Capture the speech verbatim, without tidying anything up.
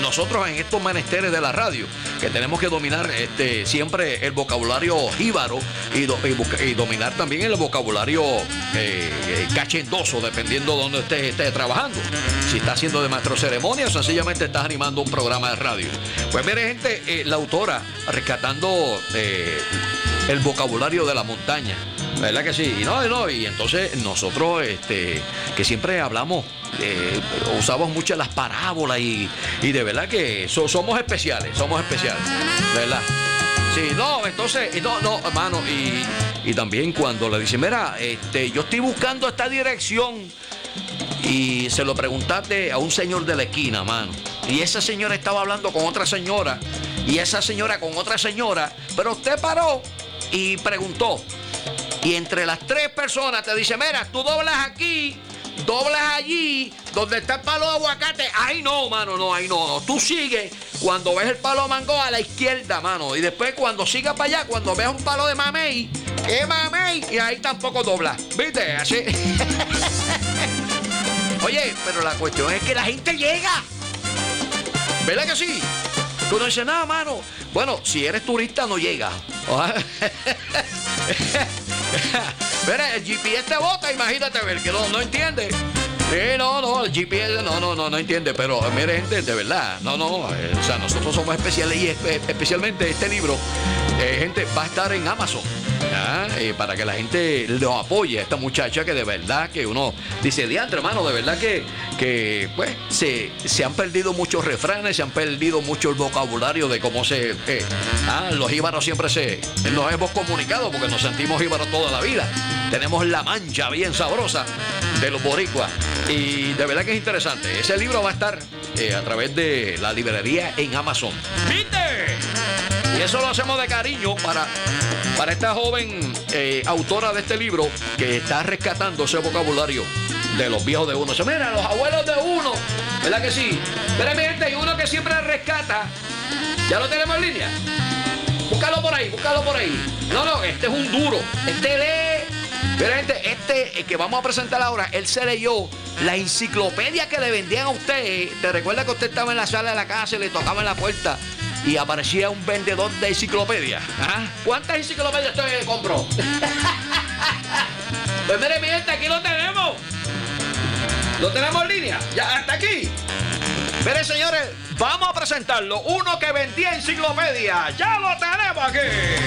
nosotros en estos menesteres de la radio, que tenemos que dominar este, siempre el vocabulario jíbaro y, do, y, y dominar también el vocabulario eh, eh, cachendoso, dependiendo de dónde esté, esté trabajando. Si está haciendo de maestro ceremonia o sencillamente estás animando un programa de radio. Pues mire, gente, eh, la autora rescatando eh, el vocabulario de la montaña. ¿Verdad que sí? Y no, no, y entonces nosotros, este, que siempre hablamos, eh, usamos mucho las parábolas y, y de verdad que so, somos especiales, somos especiales, ¿verdad? Sí, no, entonces, no, no, hermano, y, y también cuando le dicen, mira, este, yo estoy buscando esta dirección y se lo preguntaste a un señor de la esquina, mano, y esa señora estaba hablando con otra señora y esa señora con otra señora, pero usted paró y preguntó. Y entre las tres personas te dice, mira, tú doblas aquí, doblas allí, donde está el palo de aguacate. Ahí no, mano, no, ahí no, no. Tú sigues cuando ves el palo de mango a la izquierda, mano. Y después cuando sigas para allá, cuando ves un palo de mamey, ¿qué mamey? Y ahí tampoco doblas. ¿Viste? Así. Oye, pero la cuestión es que la gente llega. ¿Verdad que sí? Tú no dices nada, mano. Bueno, si eres turista no llegas. Mira, el G P S te bota, imagínate, ver que no, no entiende. Sí, no, no, el G P S no, no, no, no entiende. Pero mire, gente, de verdad, no, no, eh, o sea, nosotros somos especiales y eh, especialmente este libro, eh, gente, va a estar en Amazon. ¿Ah? Eh, para que la gente lo apoye a esta muchacha que de verdad que uno dice, diantre, hermano, de verdad que, que pues se, se han perdido muchos refranes, se han perdido mucho el vocabulario de cómo se eh, ah, los jíbaros siempre se nos hemos comunicado porque nos sentimos jíbaros toda la vida, tenemos la mancha bien sabrosa de los boricuas y de verdad que es interesante. Ese libro va a estar eh, a través de la librería en Amazon. ¿Viste? Y eso lo hacemos de cariño para, para esta joven eh, autora de este libro que está rescatando ese vocabulario de los viejos de uno. O sea, mira, los abuelos de uno, ¿verdad que sí? Pero mi gente, hay uno que siempre rescata. ¿Ya lo tenemos en línea? Búscalo por ahí, búscalo por ahí. No, no, este es un duro. Este lee. Mira, gente, este eh, que vamos a presentar ahora, él se leyó la enciclopedia que le vendían a usted. ¿Te recuerda que usted estaba en la sala de la casa y le tocaba en la puerta y aparecía un vendedor de enciclopedia? ¿Ah? ¿Cuántas enciclopedias usted compró? Pues mire, mi gente, aquí lo tenemos. Lo tenemos en línea. Ya, hasta aquí. Mire, señores, vamos a presentarlo. Uno que vendía enciclopedia. Ya lo tenemos aquí.